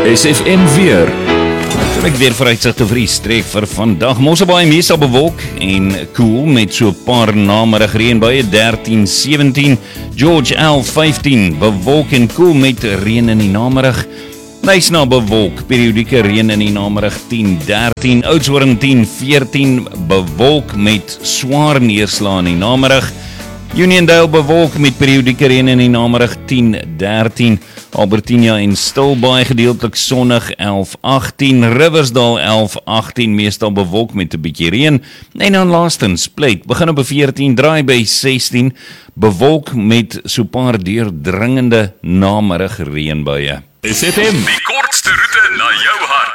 SFM weer. Ek weer vooruitsigte vir die streek vir vandag. Mosselbaai meestal bewolk en koel met so 'n paar namerige reënbuie 13, 17. George 11, 15. Bewolk en koel met reën in die namerig. Knysna bewolk, periodieke reën in die namerig 10, 13. Oudtshoorn 10, 14. Bewolk met swaar neerslae in die namerig. Uniondale bewolk met periodieke reën in die namerig 10, 13. Albertina en Stilbaai gedeeltelik sonnig 11, 18. Riversdale 11, 18. Meestal bewolk met 'n bietjie reën. En dan laastens Pleit begin op 14, draai by 16. Bewolk met so 'n paar deurdringende namerige reënbuie. SFM, die kortste roete na jou hart.